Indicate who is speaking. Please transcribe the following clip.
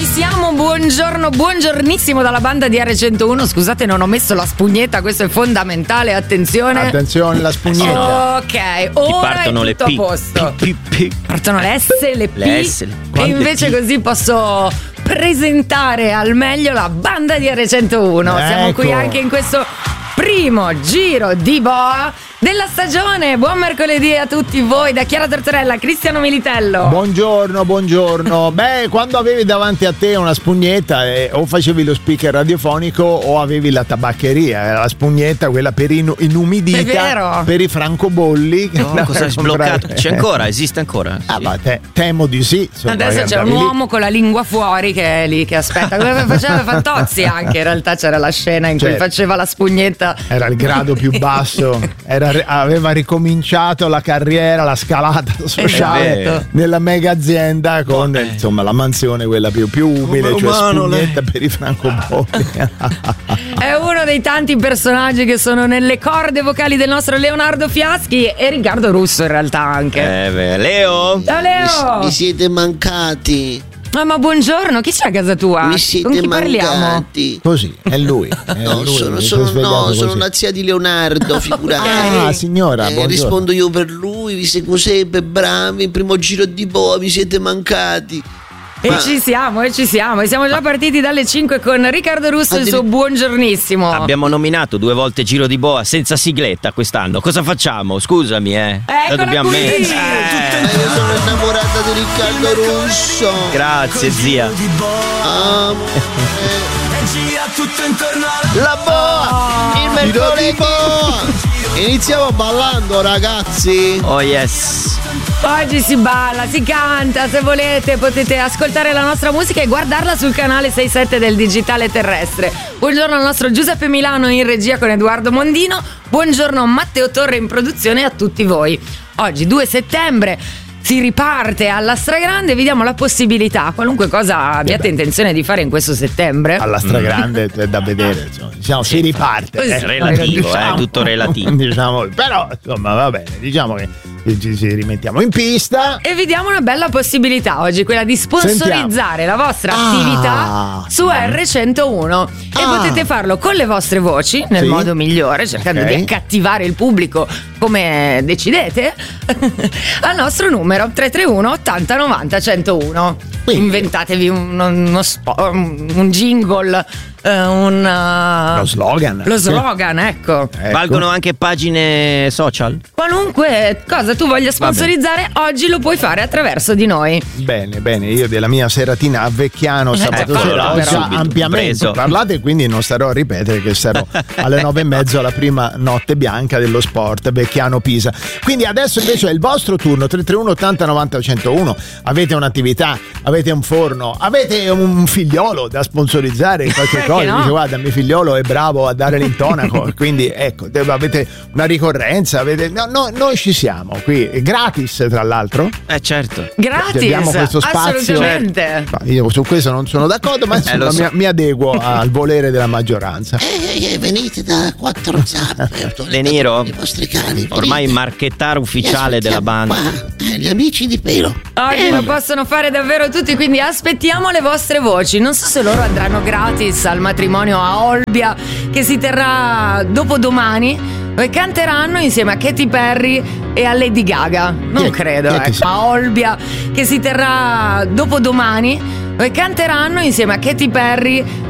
Speaker 1: siamo, buongiornissimo dalla banda di R101. Scusate, non ho messo la spugnetta, questo è fondamentale, attenzione,
Speaker 2: la spugnetta.
Speaker 1: Ok, ora
Speaker 3: partono
Speaker 1: è tutto
Speaker 3: le
Speaker 1: a posto. Partono le S, le P, e invece così posso presentare al meglio la banda di R101. Siamo qui anche in questo primo giro di boa della stagione. Buon mercoledì a tutti voi da Chiara Tortorella, Cristiano Militello.
Speaker 2: Buongiorno. Beh, quando avevi davanti a te una spugnetta, o facevi lo speaker radiofonico o avevi la tabaccheria. Era la spugnetta, quella per inumidita, per i francobolli.
Speaker 3: No, cosa hai sbloccato? C'è ancora? Esiste ancora?
Speaker 2: Ma temo di sì. Insomma,
Speaker 1: adesso c'è un uomo con la lingua fuori che è lì che aspetta, come faceva Fantozzi anche. In realtà c'era la scena in cui faceva la spugnetta.
Speaker 2: Era il grado più basso, aveva ricominciato la carriera, la scalata sociale nella mega azienda con insomma la mansione quella più umile, cioè spugnetta per i francobolli.
Speaker 1: È uno dei tanti personaggi che sono nelle corde vocali del nostro Leonardo Fiaschi e Riccardo Russo in realtà anche.
Speaker 3: Leo?
Speaker 1: Ciao Leo!
Speaker 4: Mi siete mancati.
Speaker 1: Ma buongiorno, chi c'è a casa tua?
Speaker 4: Mi siete
Speaker 1: Con chi
Speaker 4: mancati.
Speaker 1: Parliamo?
Speaker 2: Così, è lui.
Speaker 4: Sono una zia di Leonardo, figurati.
Speaker 2: Signora,
Speaker 4: rispondo io per lui, vi seguo sempre, bravi, il primo giro di boa, mi siete mancati.
Speaker 1: E ci siamo. Siamo già partiti dalle 5 con Riccardo Russo e il suo buongiornissimo.
Speaker 3: Abbiamo nominato 2 volte Giro di Boa senza sigletta quest'anno. Cosa facciamo? Scusami, La dobbiamo mettere.
Speaker 4: Io sono innamorata di Riccardo Russo.
Speaker 3: Grazie, zia.
Speaker 4: La boa! Il mercoledì! Iniziamo ballando, ragazzi.
Speaker 3: Oh yes.
Speaker 1: Oggi si balla, si canta, se volete potete ascoltare la nostra musica e guardarla sul canale 67 del Digitale Terrestre. Buongiorno al nostro Giuseppe Milano in regia con Edoardo Mondino, buongiorno Matteo Torre in produzione e a tutti voi. Oggi 2 settembre si riparte alla stragrande, vi diamo la possibilità, qualunque cosa abbiate intenzione di fare in questo settembre.
Speaker 2: Alla stragrande è da vedere, insomma. Diciamo, si riparte.
Speaker 3: Relativo, tutto relativo.
Speaker 2: Diciamo, però, insomma, va bene, diciamo che ci rimettiamo in pista.
Speaker 1: E vi diamo una bella possibilità oggi, quella di sponsorizzare la vostra attività su R101 e potete farlo con le vostre voci nel modo migliore, cercando di accattivare il pubblico come decidete al nostro numero 331 80 90 101. Quindi inventatevi un jingle, lo slogan, ecco.
Speaker 3: Valgono anche pagine social?
Speaker 1: Qualunque cosa tu voglia sponsorizzare oggi lo puoi fare attraverso di noi.
Speaker 2: Bene, io della mia seratina a Vecchiano sabato sera ho già ampiamente parlato e quindi non starò a ripetere che sarò alle 9:30 alla prima notte bianca dello sport Vecchiano Pisa. Quindi adesso invece è il vostro turno, 331 80 90 101. Avete un'attività, avete un forno, avete un figliolo da sponsorizzare in qualche cosa,
Speaker 1: no?
Speaker 2: Dice guarda mio figliolo è bravo a dare l'intonaco quindi ecco, avete una ricorrenza, noi ci siamo qui, gratis tra l'altro.
Speaker 3: Certo.
Speaker 1: Gratis,
Speaker 2: abbiamo questo spazio.
Speaker 1: Assolutamente.
Speaker 2: Io su questo non sono d'accordo, ma insomma mi adeguo al volere della maggioranza.
Speaker 4: Venite da 4 zampe.
Speaker 3: Leniro,
Speaker 4: i vostri cani.
Speaker 3: ormai marchettare ufficiale della banda.
Speaker 4: Gli amici di pelo.
Speaker 1: Oggi lo possono fare davvero tutti, quindi aspettiamo le vostre voci. Non so se loro andranno gratis al matrimonio a Olbia che si terrà dopodomani e canteranno insieme a Katy Perry e a Lady Gaga. Non credo, a Olbia che si terrà dopodomani e canteranno insieme a Katy Perry